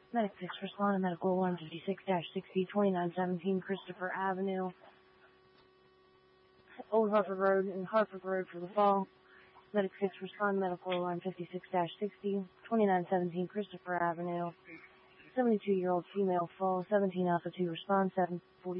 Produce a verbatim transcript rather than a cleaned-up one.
Medic six responding, medical alarm fifty-six sixty, twenty-nine seventeen Christopher Avenue. Old Hartford Road and Hartford Road for the fall. Medic six respond, medical alarm fifty-six sixty, twenty-nine seventeen Christopher Avenue. seventy-two-year-old female fall, seventeen Alpha two respond, seven forty.